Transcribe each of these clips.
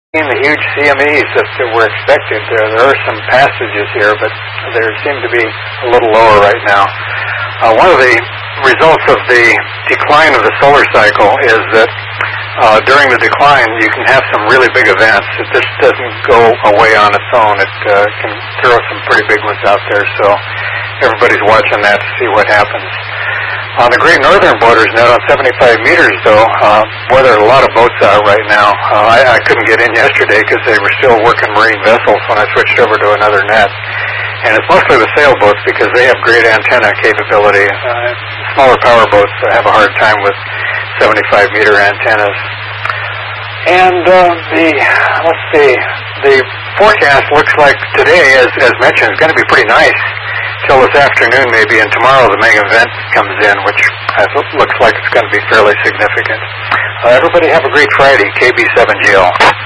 The huge CMEs that were expected. There are some passages here, but they seem to be a little lower right now. One of the results of the decline of the solar cycle is that during the decline you can have some really big events. It just doesn't go away on its own. It can throw some pretty big ones out there, so everybody's watching that to see what happens. On the Great Northern Border is now on 75 meters, though. Boy, there are a lot of boats out right now. I couldn't get in yesterday because they were still working marine vessels when I switched over to another net. And it's mostly the sailboats because they have great antenna capability. Smaller power boats have a hard time with 75-meter antennas. And the forecast looks like today, as mentioned, is going to be pretty nice till this afternoon maybe, and tomorrow the mega event comes in, which looks like it's going to be fairly significant. Everybody have a great Friday. KB7GL.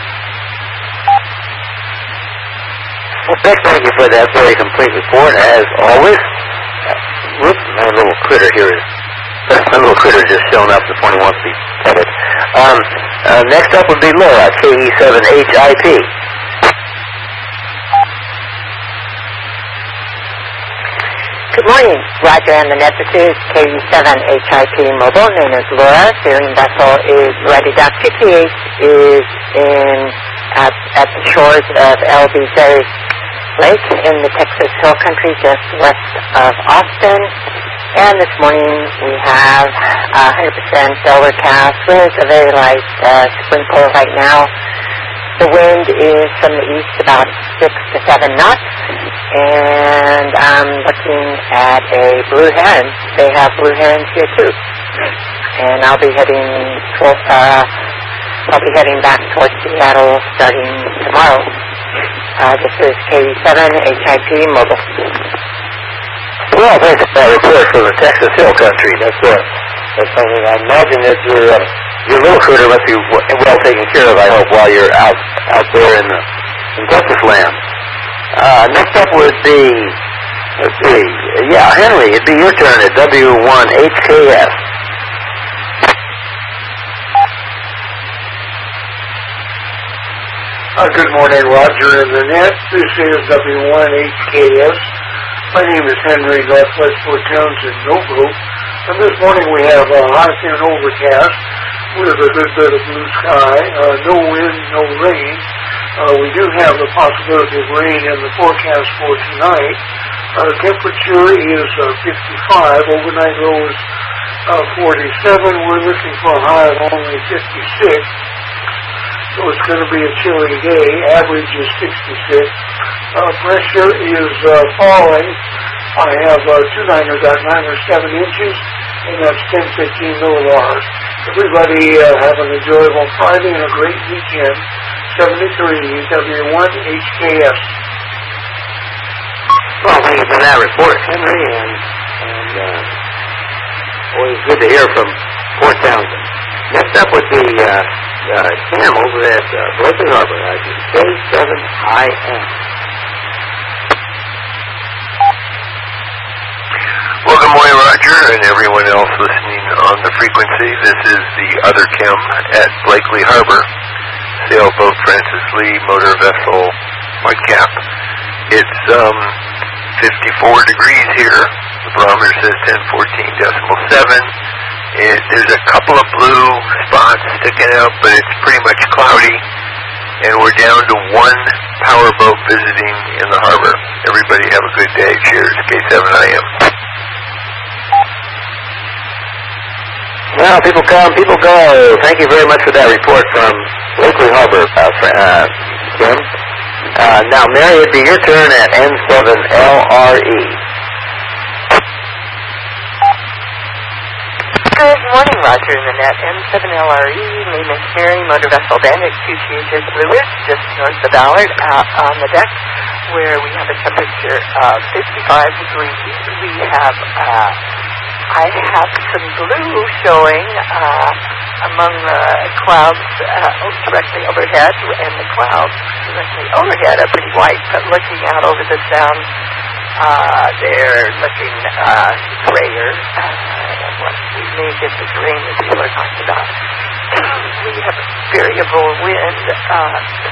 Well, thank you for that very complete report, as always. Whoops, my little critter here is... My little critter just shown up this morning, wants to be petted. Next up would be Laura, KE7HIP. Good morning, Roger and the Net. This is KE7HIP Mobile. Name is Laura. Sailing vessel is ready. Dock PTH is at the shores of LBJ Lake in the Texas Hill Country, just west of Austin. And this morning we have 100% overcast with a very light spring pull right now. The wind is from the east about 6 to 7 knots, and I'm looking at a blue heron. They have blue herons here too, and I'll be heading back towards Seattle starting tomorrow. This is KE7HIP Mobile. Well, thanks for that report from the Texas Hill Country. That's something I imagine that your little critter must be well taken care of, I hope, while you're out there in Texas land. Next up would be, Henry, it'd be your turn at W1HKS. Good morning, Roger and the Net. This is W1HKS. My name is Henry, Northwest Fort Townsend, Noble. And this morning we have a high and overcast with a good bit of blue sky, no wind, no rain. We do have the possibility of rain in the forecast for tonight. Temperature is 55, overnight low is 47. We're looking for a high of only 56. So it's going to be a chilly day. Average is 66. Pressure is falling. I have 2 Niner got 9 or 7 inches, and that's 10-15 millibars. Everybody have an enjoyable Friday and a great weekend. 73 W1HKS. Well, thank you for that report, Henry, and always good to hear from Fort Townsend. Next up would be Cam over at Blakely Harbor, K7IM. Well, good morning, Roger, and everyone else listening on the frequency. This is the other Kim at Blakely Harbor, sailboat Francis Lee, motor vessel Whitecap. It's 54 degrees here. The barometer says 1014.7. There's a couple of blue spots sticking out, but it's pretty much cloudy, and we're down to 1 powerboat visiting in the harbor. Everybody have a good day. Cheers. K7IM. Well, people come, people go. Thank you very much for that report from Blakely Harbor, Kim. Now, Mary, it'd be your turn at N7LRE. Good morning, Roger and the Net. N7LRE, name is Mary, motor vessel Bandit 2THS Lewis, just north of Ballard, out on the deck, where we have a temperature of 55 degrees. I have some blue showing among the clouds directly overhead, and the clouds directly overhead are pretty white, but looking out over the sound, they're looking grayer. We may get this rain that people are talking about. We have variable wind.